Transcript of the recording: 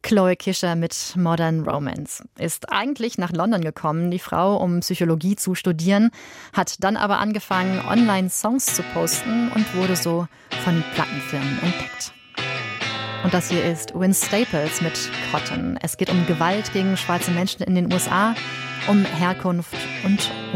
Chloe Kischer mit Modern Romance. Ist eigentlich nach London gekommen, die Frau, um Psychologie zu studieren, hat dann aber angefangen, online Songs zu posten und wurde so von Plattenfirmen entdeckt. Und das hier ist Vince Staples mit Cotton. Es geht um Gewalt gegen schwarze Menschen in den USA, um Herkunft und